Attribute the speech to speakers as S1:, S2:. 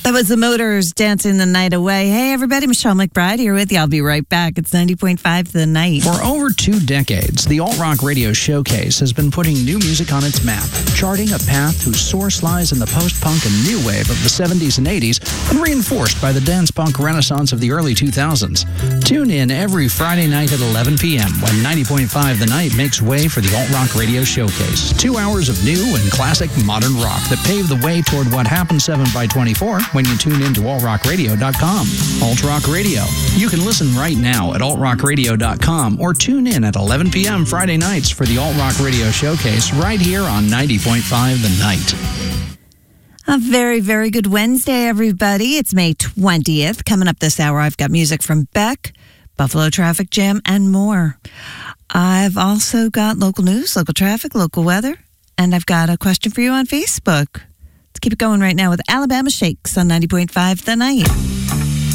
S1: That was the Motors dancing the night away. Hey, everybody, Michelle McBride here with you. I'll be right back. It's 90.5 The Night.
S2: For over 2 decades, the Alt Rock Radio Showcase has been putting new music on its map, charting a path whose source lies in the post-punk and new wave of the 70s and 80s, and reinforced by the dance punk renaissance of the early 2000s. Tune in every Friday night at 11 p.m. when 90.5 The Night makes way for the Alt Rock Radio Showcase. 2 hours of new and classic modern rock that pave the way toward what happens 7x24 when you tune in to altrockradio.com. Alt Rock Radio. You can listen right now at altrockradio.com or tune in at 11 p.m. Friday nights for the Alt Rock Radio Showcase right here on 90.5 The Night.
S1: A very, very good Wednesday, everybody. It's May 20th. Coming up this hour, I've got music from Beck, Buffalo Traffic Jam, and more. I've also got local news, local traffic, local weather, and I've got a question for you on Facebook. Let's keep it going right now with Alabama Shakes on 90.5 The Night.